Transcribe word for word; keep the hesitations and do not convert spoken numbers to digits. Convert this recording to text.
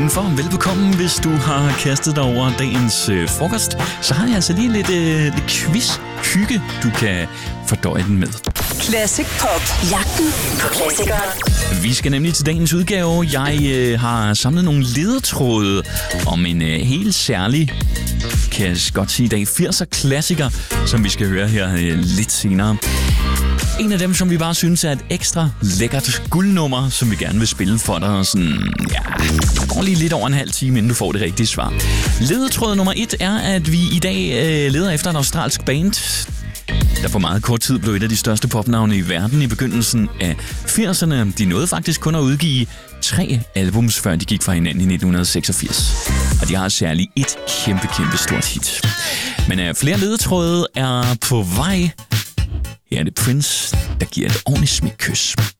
indenfor. Velbekomme, hvis du har kastet dig over dagens øh, frokost. Så har jeg altså lige lidt, øh, lidt quiz-hygge, du kan fordøje den med. Classic Pop. Jagten på klassikere. Vi skal nemlig til dagens udgave. Jeg øh, har samlet nogle ledetråde om en øh, helt særlig, kan jeg godt sige i dag, firser klassiker, som vi skal høre her øh, lidt senere. En af dem, som vi bare synes er et ekstra lækkert guldnummer, som vi gerne vil spille for dig. Sådan, ja, der går lige lidt over en halv time, inden du får det rigtige svar. Ledetråd nummer et er, at vi i dag øh, leder efter et australsk band, der for meget kort tid blev et af de største popnavne i verden i begyndelsen af firserne. De nåede faktisk kun at udgive tre albums, før de gik fra hinanden i nitten seksogfirs. Og de har særligt et kæmpe, kæmpe stort hit. Men øh, flere ledetråde er på vej. Her er det Prince, der giver et ordentligt smækkys.